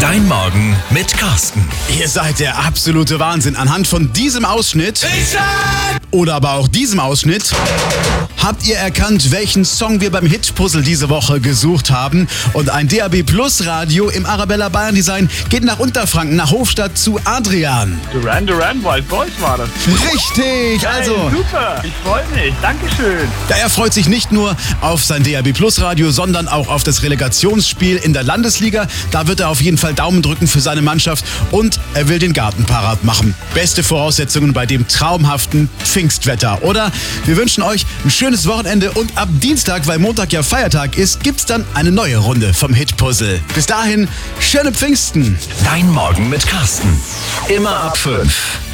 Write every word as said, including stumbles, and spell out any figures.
Dein Morgen mit Carsten. Ihr seid der absolute Wahnsinn. Anhand von diesem Ausschnitt oder aber auch diesem Ausschnitt habt ihr erkannt, welchen Song wir beim Hit-Puzzle diese Woche gesucht haben. Und ein D A B Plus Radio im Arabella Bayern Design geht nach Unterfranken, nach Hofstadt zu Adrian. Duran Duran Wild Boys war das. Richtig, also. Hey, super, ich freue mich, Dankeschön. Ja, er freut sich nicht nur auf sein D A B Plus Radio, sondern auch auf das Relegationsspiel in der Landesliga. Da wird er auf jeden Fall Daumen drücken für seine Mannschaft und er will den Garten parat machen. Beste Voraussetzungen bei dem traumhaften Pfingstwetter, oder? Wir wünschen euch ein schönes Wochenende und ab Dienstag, weil Montag ja Feiertag ist, gibt's dann eine neue Runde vom Hit-Puzzle. Bis dahin, schöne Pfingsten. Dein Morgen mit Carsten. Immer ab fünf.